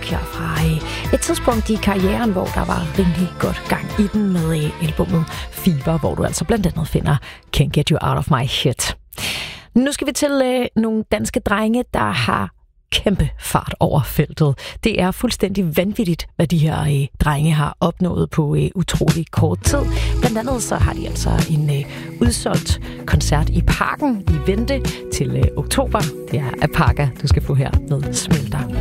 her fra et tidspunkt i karrieren, hvor der var rimelig godt gang i den med albumet Fever, hvor du altså blandt andet finder Can't Get You Out of My Head. Nu skal vi til nogle danske drenge, der har kæmpe fart over feltet. Det er fuldstændig vanvittigt, hvad de her drenge har opnået på utrolig kort tid. Blandt andet så har de altså en udsolgt koncert i Parken i vente til oktober. Det er Apaka, du skal få her med Smelter.